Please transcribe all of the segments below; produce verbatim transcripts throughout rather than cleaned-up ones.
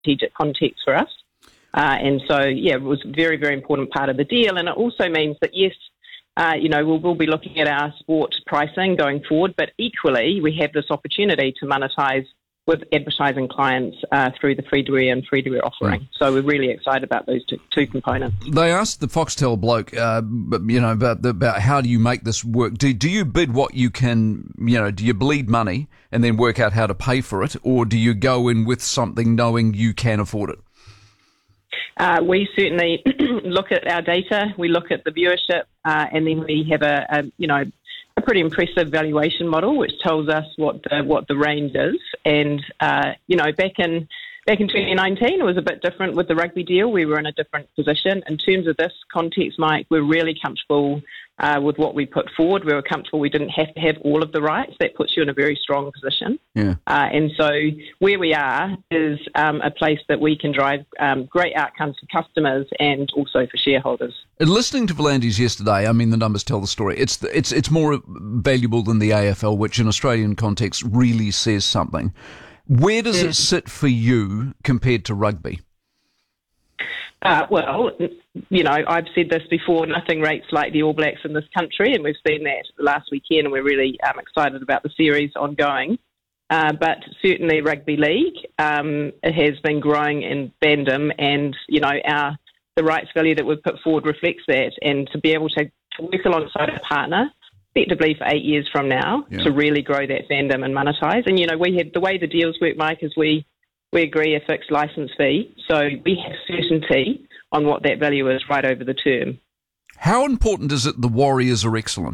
strategic context for us. Uh, and so, yeah, it was a very, very important part of the deal. And it also means that, yes, uh, you know, we'll, we'll be looking at our sport pricing going forward, but equally we have this opportunity to monetize with advertising clients uh, through the free-to-air and free-to-air offering. Mm. So we're really excited about those two, two components. They asked the Foxtel bloke, uh, you know, about, the, about how do you make this work? Do, do you bid what you can, you know, do you bleed money and then work out how to pay for it, or do you go in with something knowing you can afford it? Uh, we certainly look at our data, we look at the viewership, uh, and then we have a, a, you know, a pretty impressive valuation model which tells us what the what the range is. And uh, you know, back in back in twenty nineteen, it was a bit different with the rugby deal. We were in a different position in terms of this context, Mike. We're really comfortable uh, with what we put forward. We were comfortable we didn't have to have all of the rights. That puts you in a very strong position. Yeah. Uh, and so where we are is um, a place that we can drive um, great outcomes for customers and also for shareholders. And listening to V'landys yesterday, I mean, the numbers tell the story. It's the, it's it's more valuable than the A F L, which in Australian context really says something. Where does it sit for you compared to rugby? Uh, well, you know, I've said this before, nothing rates like the All Blacks in this country, and we've seen that last weekend, and we're really um, excited about the series ongoing. Uh, but certainly rugby league, um, it has been growing in fandom, and, you know, our the rights value that we've put forward reflects that, and to be able to, to work alongside a partner effectively for eight years from now yeah. to really grow that fandom and monetize. And, you know, we have the way the deals work, Mike, is we, we agree a fixed license fee. So we have certainty on what that value is right over the term. How important is it the Warriors are excellent?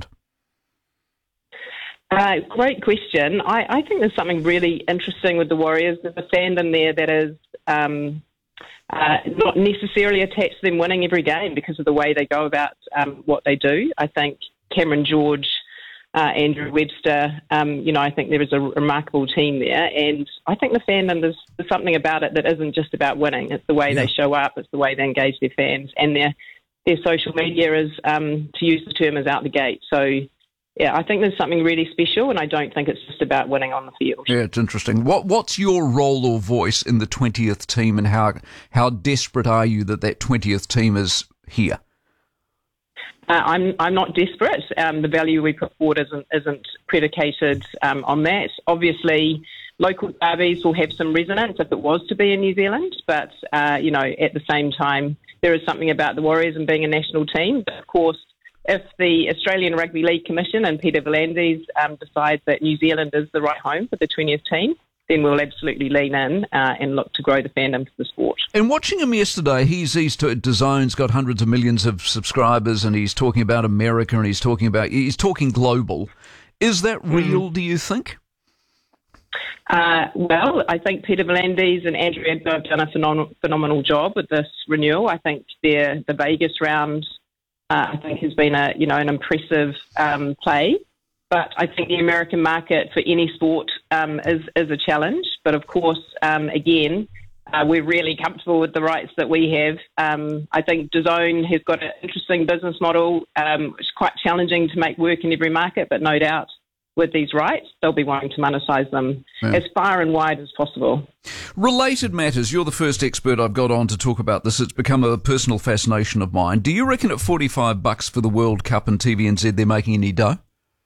Uh, great question. I, I think there's something really interesting with the Warriors. There's a fandom there that is um, uh, not necessarily attached to them winning every game because of the way they go about um, what they do. I think Cameron George, uh, Andrew Webster, um, you know, I think there is a remarkable team there. And I think the fandom, there's, there's something about it that isn't just about winning. It's the way yeah. they show up. It's the way they engage their fans. And their their social media is, um, to use the term, is out the gate. So, yeah, I think there's something really special, and I don't think it's just about winning on the field. Yeah, it's interesting. What What's your role or voice in the twentieth team, and how how desperate are you that that twentieth team is here? Uh, I'm I'm not desperate. Um, the value we put forward isn't isn't predicated um, on that. Obviously, local derbies will have some resonance if it was to be in New Zealand, but uh, you know, at the same time, there is something about the Warriors and being a national team. But of course, if the Australian Rugby League Commission and Peter V'landys um, decide that New Zealand is the right home for the twentieth team, then we'll absolutely lean in uh, and look to grow the fandom for the sport. And watching him yesterday, he's he's to DAZN's got hundreds of millions of subscribers, and he's talking about America, and he's talking about he's talking global. Is that real? Mm. Do you think? Uh, well, I think Peter V'landys and Andrew Abdo have done a phenom- phenomenal job with this renewal. I think their the Vegas round, uh, I think, has been a you know an impressive um, play. But I think the American market for any sport um, is is a challenge. But of course, um, again, uh, we're really comfortable with the rights that we have. Um, I think DAZN has got an interesting business model. Um, it's quite challenging to make work in every market, but no doubt with these rights, they'll be wanting to monetize them yeah. as far and wide as possible. Related matters. You're the first expert I've got on to talk about this. It's become a personal fascination of mine. Do you reckon at forty-five bucks for the World Cup and T V N Z they're making any dough?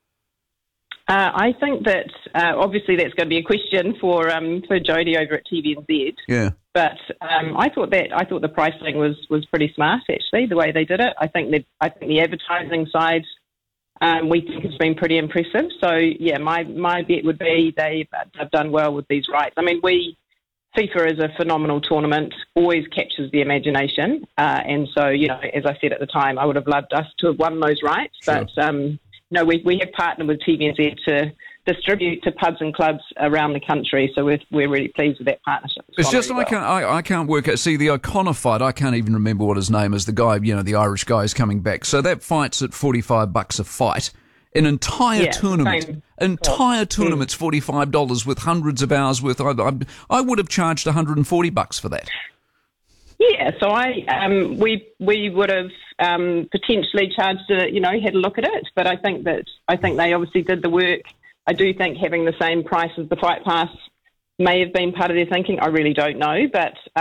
Uh, I think that uh, obviously that's going to be a question for um, for Jody over at T V N Z. Yeah. But um, I thought that I thought the pricing was, was pretty smart actually, the way they did it. I think that I think the advertising side um, we think has been pretty impressive. So yeah, my my bet would be they've, they've done well with these rights. I mean, we FIFA is a phenomenal tournament, always captures the imagination, uh, and so you know, as I said at the time, I would have loved us to have won those rights, sure. but. Um, No, we we have partnered with T V N Z to distribute to pubs and clubs around the country, so we're we're really pleased with that partnership. It's, it's just really I well. can't I, I can't work out. See, the O'Connor fight, I can't even remember what his name is. The guy, you know, the Irish guy is coming back. So that fight's at forty-five bucks a fight. An entire yeah, tournament, same. entire mm. tournament's forty-five dollars with hundreds of hours worth. I, I, I would have charged one hundred forty bucks for that. Yeah, so I um, we we would have um, potentially charged a, you know, had a look at it, but I think that I think they obviously did the work. I do think having the same price as the Fight Pass may have been part of their thinking. I really don't know, but